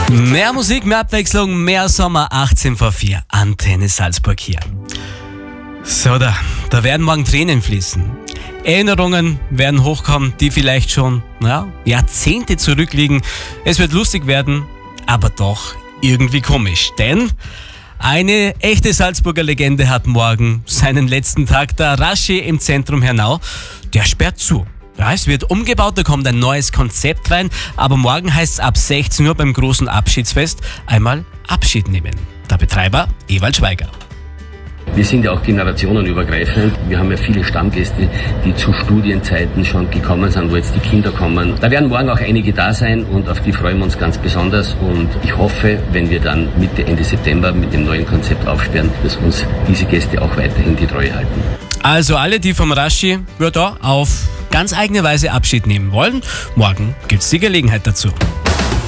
Mehr Musik, mehr Abwechslung, mehr Sommer, 18 vor 4. Antenne Salzburg hier. So, da werden morgen Tränen fließen. Erinnerungen werden hochkommen, die vielleicht schon Jahrzehnte zurückliegen. Es wird lustig werden, aber doch irgendwie komisch. Denn eine echte Salzburger Legende hat morgen seinen letzten Tag. Der Raschi im Zentrum Hernau, der sperrt zu. Ja, es wird umgebaut, da kommt ein neues Konzept rein, aber morgen heißt es ab 16 Uhr beim großen Abschiedsfest einmal Abschied nehmen. Der Betreiber Ewald Schweiger. Wir sind ja auch generationenübergreifend. Wir haben ja viele Stammgäste, die zu Studienzeiten schon gekommen sind, wo jetzt die Kinder kommen. Da werden morgen auch einige da sein und auf die freuen wir uns ganz besonders. Und ich hoffe, wenn wir dann Mitte, Ende September mit dem neuen Konzept aufsperren, dass uns diese Gäste auch weiterhin die Treue halten. Also alle, die vom Raschi auf ganz eigene Weise Abschied nehmen wollen, morgen gibt's die Gelegenheit dazu.